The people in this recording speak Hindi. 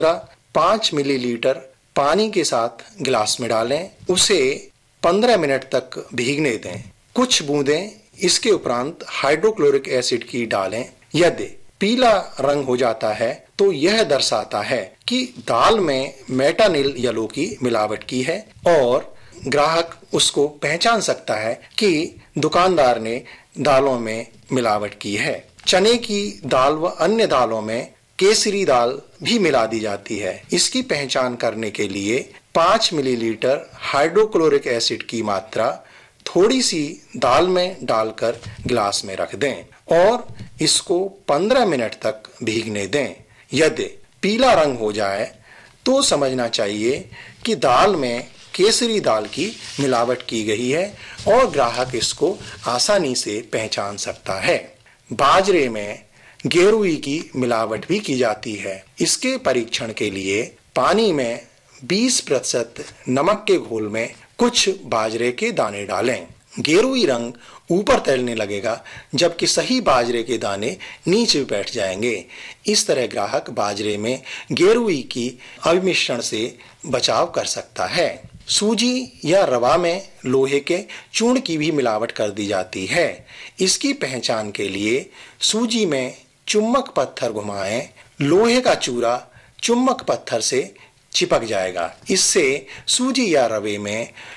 5 मिलीलीटर पानी के साथ गिलास में डालें, उसे 15 मिनट तक भीगने दें। कुछ बूंदें इसके उपरांत हाइड्रोक्लोरिक एसिड की डालें। यदि पीला रंग हो जाता है तो यह दर्शाता है कि दाल में मेटानिल येलो की मिलावट की है और ग्राहक उसको पहचान सकता है कि दुकानदार ने दालों में मिलावट की है। चने की दाल व अन्य दालों में केसरी दाल भी मिला दी जाती है। इसकी पहचान करने के लिए 5 मिलीलीटर हाइड्रोक्लोरिक एसिड की मात्रा थोड़ी सी दाल में डालकर गिलास में रख दें और इसको 15 मिनट तक भीगने दें। यदि पीला रंग हो जाए तो समझना चाहिए कि दाल में केसरी दाल की मिलावट की गई है और ग्राहक इसको आसानी से पहचान सकता है। बाजरे में गेरुई की मिलावट भी की जाती है। इसके परीक्षण के लिए पानी में 20% नमक के घोल में कुछ बाजरे के दाने डालें। गेरुई रंग ऊपर तैरने लगेगा जबकि सही बाजरे के दाने नीचे बैठ जाएंगे। इस तरह ग्राहक बाजरे में गेरुई की अविमिश्रण से बचाव कर सकता है। सूजी या रवा में लोहे के चूर्ण की भी मिलावट कर दी जाती है। इसकी पहचान के लिए सूजी में चुम्बक पत्थर घुमाएं, लोहे का चूरा चुम्बक पत्थर से चिपक जाएगा। इससे सूजी या रवे में